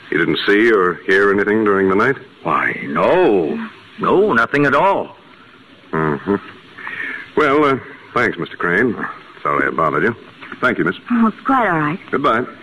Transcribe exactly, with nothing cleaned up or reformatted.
You didn't see or hear anything during the night? Why, no. No, nothing at all. Mm-hmm. Well, uh, thanks, Mister Crane. Sorry I bothered you. Thank you, miss. Oh, it's quite all right. Goodbye.